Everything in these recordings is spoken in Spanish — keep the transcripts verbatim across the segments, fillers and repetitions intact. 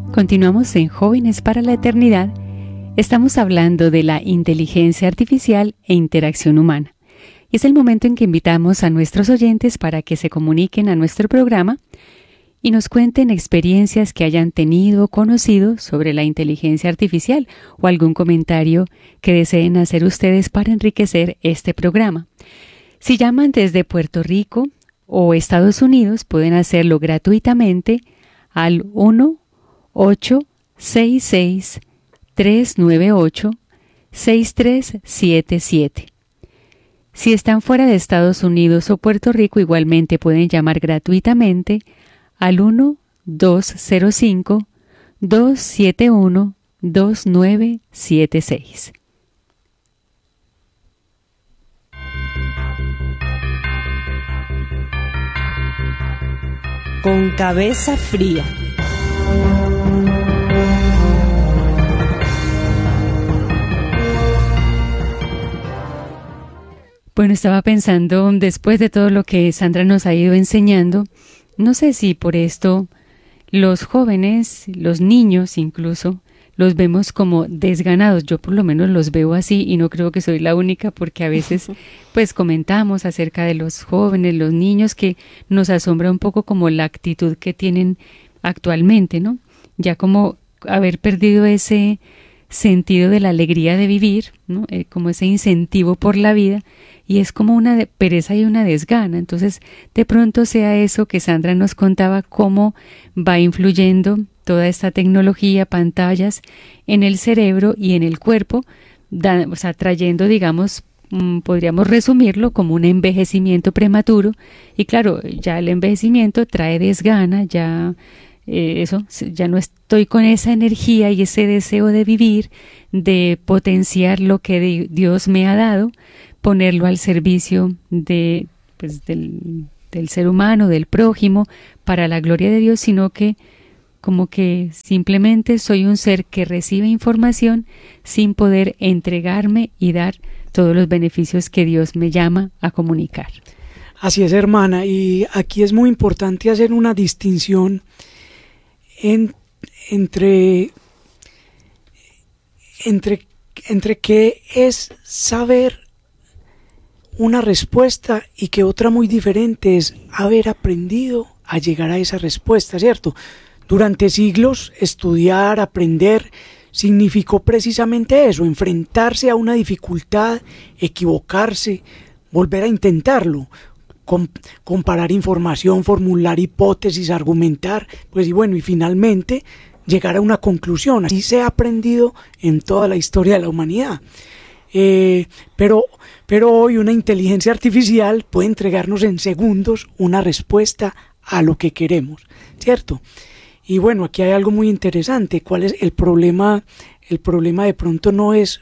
Continuamos en Jóvenes para la Eternidad. Estamos hablando de la inteligencia artificial e interacción humana. Y es el momento en que invitamos a nuestros oyentes para que se comuniquen a nuestro programa y nos cuenten experiencias que hayan tenido o conocido sobre la inteligencia artificial o algún comentario que deseen hacer ustedes para enriquecer este programa. Si llaman desde Puerto Rico o Estados Unidos, pueden hacerlo gratuitamente al uno ocho seis seis, tres nueve ocho, seis tres siete siete. Si están fuera de Estados Unidos o Puerto Rico, igualmente pueden llamar gratuitamente al uno dos cero cinco, dos siete uno, dos nueve siete seis. Con cabeza fría. Bueno, estaba pensando, después de todo lo que Sandra nos ha ido enseñando, no sé si por esto los jóvenes, los niños incluso, los vemos como desganados. Yo por lo menos los veo así y no creo que soy la única, porque a veces pues comentamos acerca de los jóvenes, los niños, que nos asombra un poco como la actitud que tienen actualmente, ¿no? Ya como haber perdido ese sentido de la alegría de vivir, ¿no? Eh, como ese incentivo por la vida, y es como una de pereza y una desgana. Entonces, de pronto sea eso que Sandra nos contaba, cómo va influyendo toda esta tecnología, pantallas, en el cerebro y en el cuerpo, da, o sea, trayendo, digamos, mmm, podríamos resumirlo como un envejecimiento prematuro. Y claro, ya el envejecimiento trae desgana, ya eh, eso, ya no estoy con esa energía y ese deseo de vivir, de potenciar lo que de, Dios me ha dado, ponerlo al servicio de, pues, del, del ser humano, del prójimo, para la gloria de Dios, sino que como que simplemente soy un ser que recibe información sin poder entregarme y dar todos los beneficios que Dios me llama a comunicar. Así es, hermana, y aquí es muy importante hacer una distinción en, entre, entre, entre qué es saber una respuesta y que otra muy diferente es haber aprendido a llegar a esa respuesta, ¿cierto? Durante siglos, estudiar, aprender, significó precisamente eso, enfrentarse a una dificultad, equivocarse, volver a intentarlo, com- comparar información, formular hipótesis, argumentar, pues y bueno, y finalmente llegar a una conclusión. Así se ha aprendido en toda la historia de la humanidad. Eh, pero, pero hoy una inteligencia artificial puede entregarnos en segundos una respuesta a lo que queremos, ¿cierto? Y bueno, aquí hay algo muy interesante. ¿Cuál es el problema? El problema de pronto no es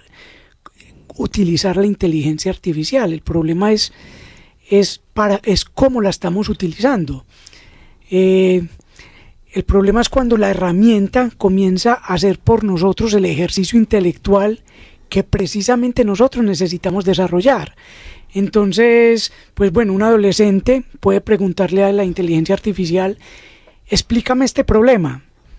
utilizar la inteligencia artificial, el problema es, es, para, es cómo la estamos utilizando. Eh, el problema es cuando la herramienta comienza a hacer por nosotros el ejercicio intelectual que precisamente nosotros necesitamos desarrollar. Entonces, pues bueno, un adolescente puede preguntarle a la inteligencia artificial: explícame este problema,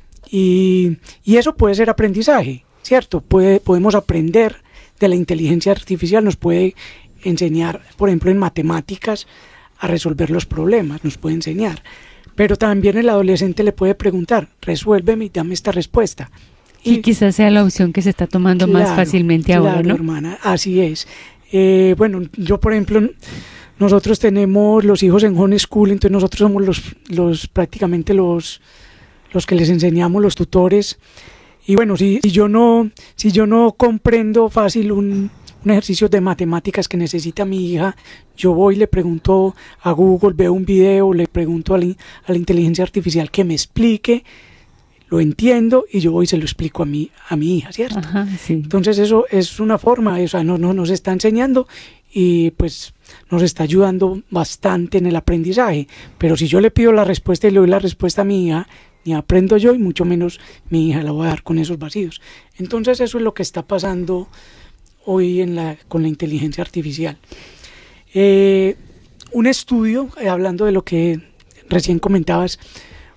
y, y eso puede ser aprendizaje, ¿cierto? Puede, podemos aprender de la inteligencia artificial, nos puede enseñar, por ejemplo, en matemáticas a resolver los problemas, nos puede enseñar, pero también el adolescente le puede preguntar: resuélveme y dame esta respuesta. Y, y quizás sea la opción que se está tomando claro, más fácilmente claro, ahora, ¿no? Hermana, así es. Eh, bueno, yo por ejemplo, nosotros tenemos los hijos en homeschool, entonces nosotros somos los, los prácticamente los, los que les enseñamos, los tutores. Y bueno, si, si yo no, si yo no comprendo fácil un, un ejercicio de matemáticas que necesita mi hija, yo voy y le pregunto a Google, veo un video, le pregunto a la, a la inteligencia artificial que me explique, lo entiendo y yo voy y se lo explico a mi, a mi hija, ¿cierto? Ajá, sí. Entonces eso es una forma, o sea, no, no nos está enseñando y pues nos está ayudando bastante en el aprendizaje. Pero si yo le pido la respuesta y le doy la respuesta a mi hija, ni aprendo yo y mucho menos mi hija la voy a dar con esos vacíos. Entonces eso es lo que está pasando hoy en la, con la inteligencia artificial. Eh, un estudio, eh, hablando de lo que recién comentabas,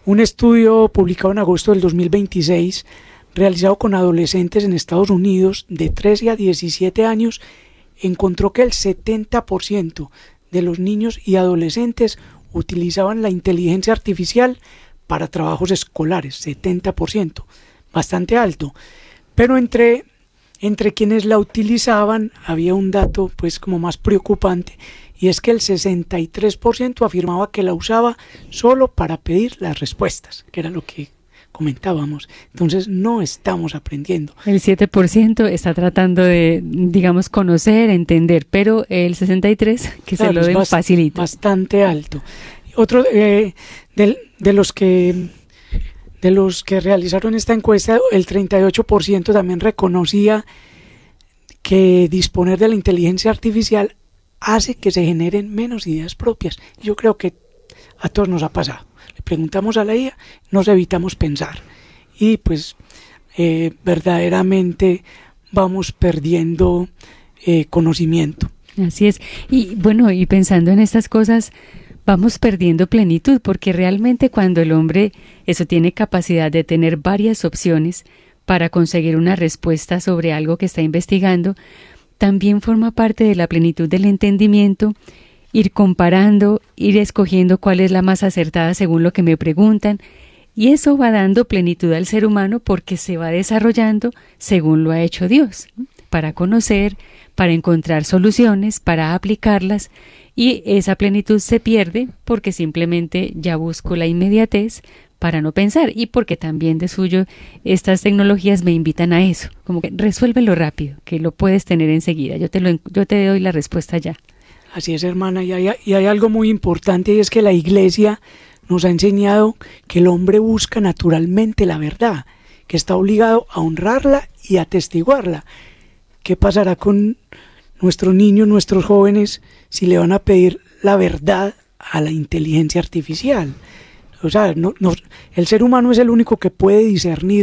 Un estudio publicado en agosto del dos mil veintiséis, realizado con adolescentes en Estados Unidos de trece a diecisiete años, encontró que el setenta por ciento de los niños y adolescentes utilizaban la inteligencia artificial para trabajos escolares, setenta por ciento, bastante alto. Pero entre, entre quienes la utilizaban había un dato pues como más preocupante, y es que el sesenta y tres por ciento afirmaba que la usaba solo para pedir las respuestas, que era lo que comentábamos. Entonces no estamos aprendiendo. El siete por ciento está tratando de, digamos, conocer, entender, pero el sesenta y tres por ciento que claro, se lo den bast- facilita. Bastante alto. Otro eh, de, de los que de los que realizaron esta encuesta, el treinta y ocho por ciento también reconocía que disponer de la inteligencia artificial hace que se generen menos ideas propias. Yo creo que a todos nos ha pasado. Le preguntamos a la I A, nos evitamos pensar y pues eh, verdaderamente vamos perdiendo eh, conocimiento. Así es. Y bueno, y pensando en estas cosas, vamos perdiendo plenitud, porque realmente cuando el hombre eso tiene capacidad de tener varias opciones para conseguir una respuesta sobre algo que está investigando, también forma parte de la plenitud del entendimiento, ir comparando, ir escogiendo cuál es la más acertada según lo que me preguntan, y eso va dando plenitud al ser humano porque se va desarrollando según lo ha hecho Dios, para conocer, para encontrar soluciones, para aplicarlas, y esa plenitud se pierde porque simplemente ya busco la inmediatez para no pensar, y porque también de suyo estas tecnologías me invitan a eso, como que resuélvelo rápido, que lo puedes tener enseguida, yo te, lo, yo te doy la respuesta ya. Así es, hermana, y hay, y hay algo muy importante, y es que la Iglesia nos ha enseñado que el hombre busca naturalmente la verdad, que está obligado a honrarla y a atestiguarla. ¿Qué pasará con nuestros niños, nuestros jóvenes, si le van a pedir la verdad a la inteligencia artificial? O sea, no, no, el ser humano es el único que puede discernir